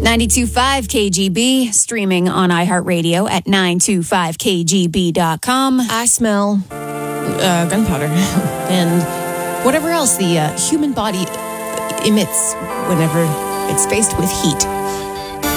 92.5 KGB, streaming on iHeartRadio at 925kgb.com. I smell gunpowder and whatever else the human body emits whenever it's faced with heat.